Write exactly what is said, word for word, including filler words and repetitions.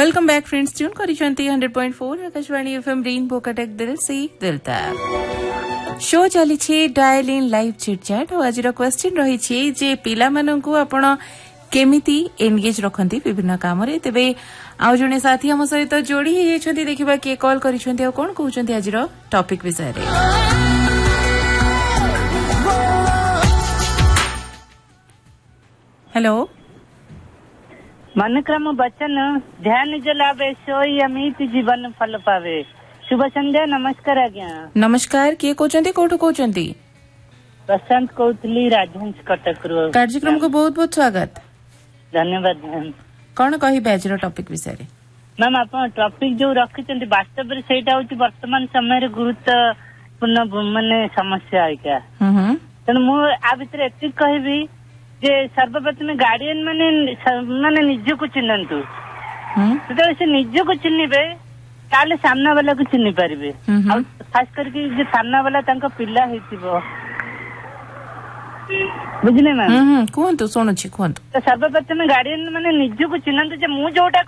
Welcome back friends, tune करिसेंती hundred point four Akashvani FM rainbow Cuttack दिल से दिल तक शो चली डायल इन लाइव चिटचैट और आज क्वेश्चन रही जे पिला माननकु आपण केमिति एंगेज रखती विभिन्न काम रे। तेबे आउ जने साथी हम सहित जोड़ी हे छथि, देखिबा के कॉल करिसेंती और कोन कहउछंती आज रो टॉपिक विषय रे। हेलो, मनक्रम बचन ध्यान जलावे सोई अमित जीवन फल पावे। शुभ संध्या, नमस्कार आज्ञा। नमस्कार, किए कहउछंती, कोठो कहउछंती? प्रशांत कहउतली राजहंस कटक रो। कार्यक्रम को बहुत बहुत स्वागत, धन्यवाद मैम। कौन कहिबे आज रो टॉपिक विषय रे? मैम आपण टॉपिक जो रखिचंती वास्तव रे सेटा होची वर्तमान समय रे गुरुत्वपूर्ण माने समस्या है क्या। हम्म तन मु आ भितर एति कहबी जे सर्वप्रथम गार्डियन माने माने निज को चिन्हन्तु। तो से निज को चिन्हिबे ताले सामना वाला को चिन्हि पारिबे। आ खास करके जे सामना वाला तांको पिल्ला हेतिबो, बुझले मैम? हम्म कहंतु, सुनुछि कहंतु। तो सर्वप्रथम गार्डियन माने निज को चिन्हन्तु जे मु जोटा